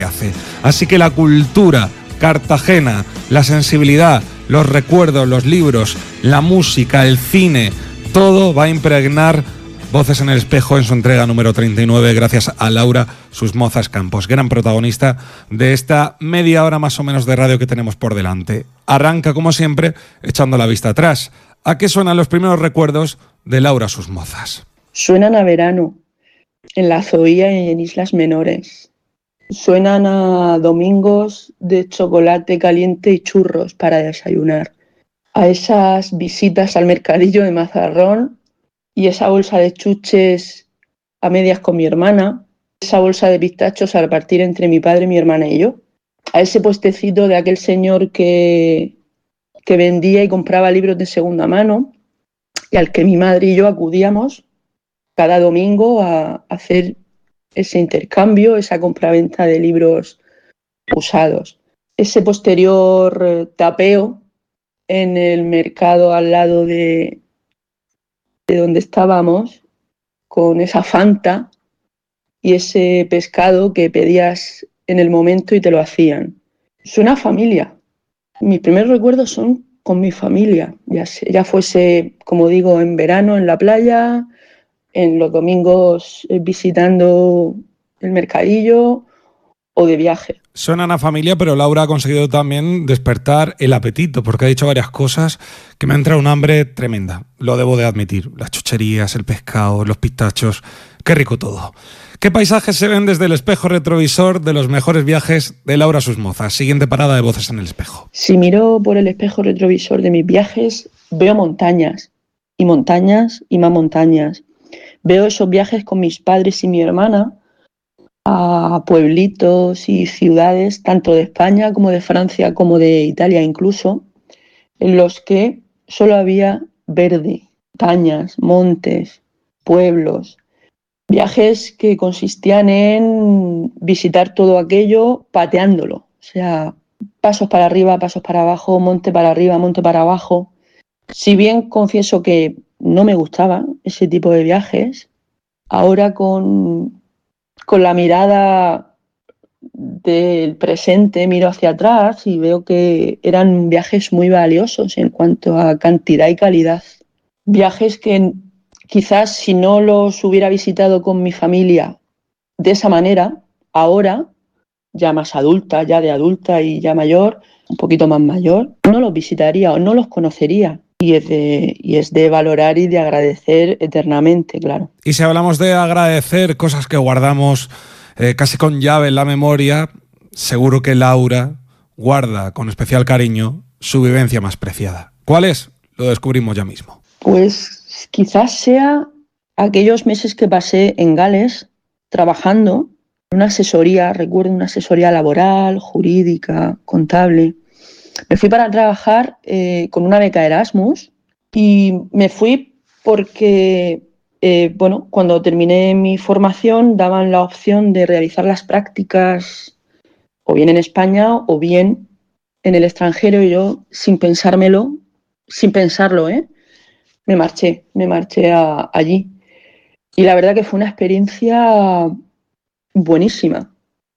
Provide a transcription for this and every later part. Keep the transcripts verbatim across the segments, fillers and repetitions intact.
hace. Así que la cultura cartagena, la sensibilidad, los recuerdos, los libros, la música, el cine, todo va a impregnar Voces en el Espejo en su entrega número treinta y nueve, gracias a Laura Susmozas Campos, gran protagonista de esta media hora más o menos de radio que tenemos por delante. Arranca, como siempre, echando la vista atrás. ¿A qué suenan los primeros recuerdos de Laura Susmozas? Suenan a verano, en la Zoía y en Islas Menores. Suenan a domingos de chocolate caliente y churros para desayunar. A esas visitas al mercadillo de Mazarrón y esa bolsa de chuches a medias con mi hermana, esa bolsa de pistachos a repartir entre mi padre, mi hermana y yo, a ese puestecito de aquel señor que, que vendía y compraba libros de segunda mano y al que mi madre y yo acudíamos cada domingo a hacer ese intercambio, esa compraventa de libros usados. Ese posterior eh, tapeo en el mercado al lado de de donde estábamos, con esa Fanta y ese pescado que pedías en el momento y te lo hacían. Suena a familia. Mis primeros recuerdos son con mi familia, ya, se, ya fuese, como digo, en verano en la playa, en los domingos eh, visitando el mercadillo o de viaje. Suenan a familia, pero Laura ha conseguido también despertar el apetito, porque ha dicho varias cosas que me ha entrado un hambre tremenda. Lo debo de admitir. Las chucherías, el pescado, los pistachos. Qué rico todo. ¿Qué paisajes se ven desde el espejo retrovisor de los mejores viajes de Laura Susmozas? Siguiente parada de Voces en el Espejo. Si miro por el espejo retrovisor de mis viajes, veo montañas, y montañas, y más montañas. Veo esos viajes con mis padres y mi hermana, a pueblitos y ciudades, tanto de España como de Francia, como de Italia incluso, en los que solo había verde, montañas, montes, pueblos. Viajes que consistían en visitar todo aquello pateándolo, o sea, pasos para arriba, pasos para abajo, monte para arriba, monte para abajo. Si bien confieso que no me gustaba ese tipo de viajes, ahora con... Con la mirada del presente miro hacia atrás y veo que eran viajes muy valiosos en cuanto a cantidad y calidad. Viajes que quizás si no los hubiera visitado con mi familia de esa manera, ahora, ya más adulta, ya de adulta y ya mayor, un poquito más mayor, no los visitaría o no los conocería. Y es, de, y es de valorar y de agradecer eternamente, claro. Y si hablamos de agradecer cosas que guardamos eh, casi con llave en la memoria, seguro que Laura guarda con especial cariño su vivencia más preciada. ¿Cuál es? Lo descubrimos ya mismo. Pues quizás sea aquellos meses que pasé en Gales trabajando en una asesoría, recuerdo una asesoría laboral, jurídica, contable. Me fui para trabajar eh, con una beca Erasmus y me fui porque, eh, bueno, cuando terminé mi formación daban la opción de realizar las prácticas o bien en España o bien en el extranjero y yo, sin pensármelo, sin pensarlo, ¿eh? me marché, me marché a, allí. Y la verdad que fue una experiencia buenísima.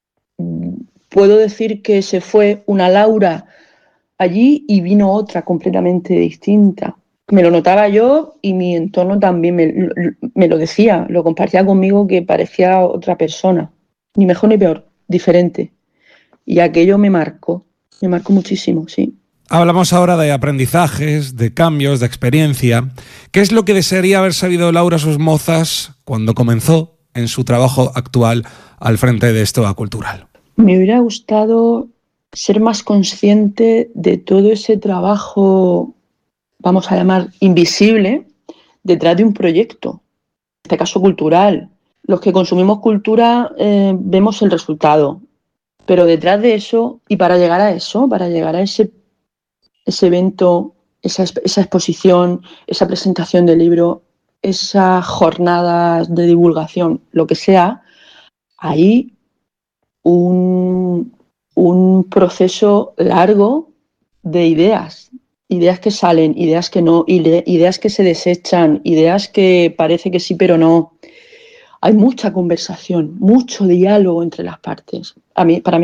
Puedo decir que se fue una Laura allí y vino otra completamente distinta. Me lo notaba yo y mi entorno también me, me lo decía, lo compartía conmigo que parecía otra persona, ni mejor ni peor, diferente. Y aquello me marcó, me marcó muchísimo, sí. Hablamos ahora de aprendizajes, de cambios, de experiencia. ¿Qué es lo que desearía haber sabido Laura Susmozas cuando comenzó en su trabajo actual al frente de Stoa Cultural? Me hubiera gustado ser más consciente de todo ese trabajo, vamos a llamar invisible, detrás de un proyecto, en este caso cultural. Los que consumimos cultura eh, vemos el resultado, pero detrás de eso, y para llegar a eso, para llegar a ese, ese evento, esa, esa exposición, esa presentación del libro, esas jornadas de divulgación, lo que sea, hay un... un proceso largo de ideas, ideas que salen, ideas que no, ideas que se desechan, ideas que parece que sí pero no. hay mucha conversación, mucho diálogo entre las partes. A mí, para mí